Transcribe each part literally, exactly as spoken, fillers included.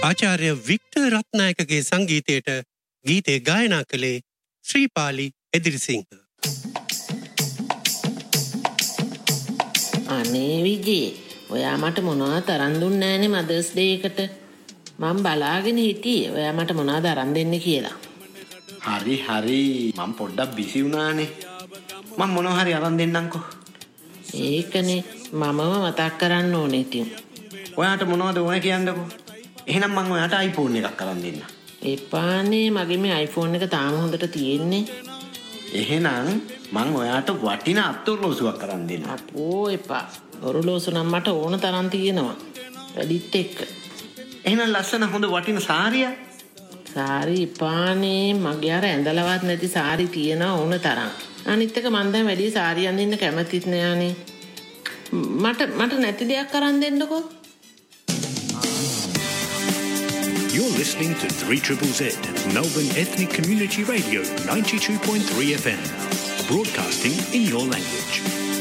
ආචාර්ය වික්ටර් රත්නායකගේ සංගීතයට ගීතේ ගායනා කළේ ශ්‍රීපාලි එදිරිසිංහ. අනේ විජේ, ඔයා මට මොනවද අරන් දුන්නේ නැහනේ මදර්ස් ඩේ එකට. මම බලාගෙන හිටියේ ඔයා මට මොනවද අරන් දෙන්නේ කියලා. හරි හරි මම පොඩ්ඩක් බිසි වුණානේ. මම මොනවා හරි අරන් දෙන්නම්කෝ. ඒකනේ මමම මතක් කරන්න ඕනේ ඉතින්. ඔයාට මොනවද ඕන කියන්නකෝ. එහෙනම් මම ඔයාට iPhone එකක් අරන් දෙන්න. එපානේ මගේ මේ iPhone එක තාම හොඳට තියෙන්නේ. එහෙනම් මම ඔයාට වටිනා අත්අොරලෝසුවක් අරන් දෙන්න. අපෝ එපා. ඔරලෝසු නම් මට ඕන තරම් තියෙනවා. වැඩිත් එක්ක. එහෙනම් ලස්සන හොඳ වටිනා සාරියක්. සාරි එපානේ මගේ අර ඇඳලවත් නැති සාරි තියෙනවා ඕන තරම්. අනිත් එක මම දැන් වැඩි සාරි අඳින්න කැමතිත් නෑනේ. මට මට නැති දෙයක් අරන් දෙන්නකෝ. You're listening to three Z Z, Melbourne Ethnic Community Radio, ninety-two point three F M, broadcasting in your language.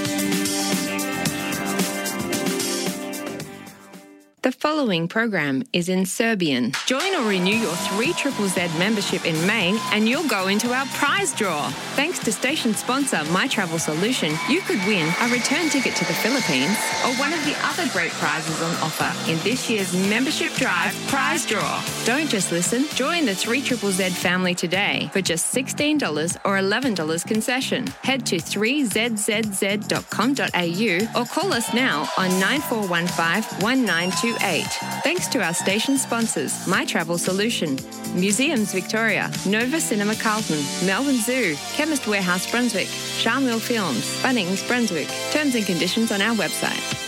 The following program is in Serbian. Join or renew your three Z Z membership in May and you'll go into our prize draw. Thanks to station sponsor My Travel Solution, you could win a return ticket to the Philippines or one of the other great prizes on offer in this year's membership drive prize draw. Don't just listen, join the three Z Z family today for just sixteen dollars or eleven dollars concession. Head to three z z z dot com dot a u or call us now on nine four one five one nine two eight. Thanks to our station sponsors, My Travel Solution, Museums Victoria, Nova Cinema Carlton, Melbourne Zoo, Chemist Warehouse Brunswick, Charmel Films, Bunnings Brunswick. Terms and conditions on our website.